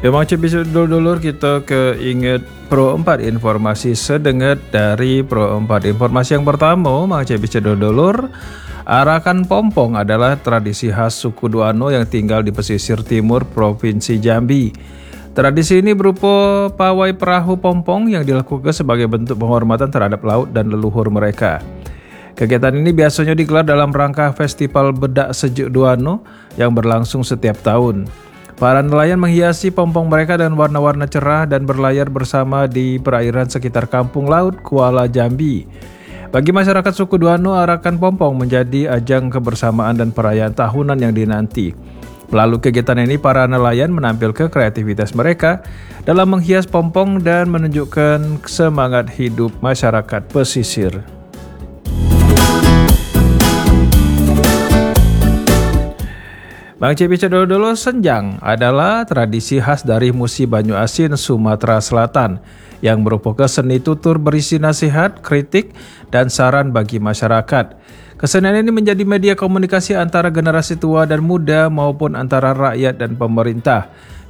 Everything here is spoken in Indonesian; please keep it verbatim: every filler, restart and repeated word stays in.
Emang bisa dulur-dulur kita keinget Pro empat informasi sedenget dari Pro empat. Informasi yang pertama, Mang bisa dulur-dulur, arakan pompong adalah tradisi khas suku Duano yang tinggal di pesisir timur Provinsi Jambi. Tradisi ini berupa pawai perahu pompong yang dilakukan sebagai bentuk penghormatan terhadap laut dan leluhur mereka. Kegiatan ini biasanya digelar dalam rangka Festival Bedak Sejuk Duano yang berlangsung setiap tahun. Para nelayan menghiasi pompong mereka dengan warna-warna cerah dan berlayar bersama di perairan sekitar Kampung Laut Kuala Jambi. Bagi masyarakat suku Duano, arakan pompong menjadi ajang kebersamaan dan perayaan tahunan yang dinanti. Melalui kegiatan ini, para nelayan menampilkan kreativitas mereka dalam menghias pompong dan menunjukkan semangat hidup masyarakat pesisir. Bang Cepi dulu-dulu, senjang adalah tradisi khas dari Musi Banyu Asin, Sumatera Selatan yang merupakan seni tutur berisi nasihat, kritik, dan saran bagi masyarakat. Kesenian ini menjadi media komunikasi antara generasi tua dan muda maupun antara rakyat dan pemerintah.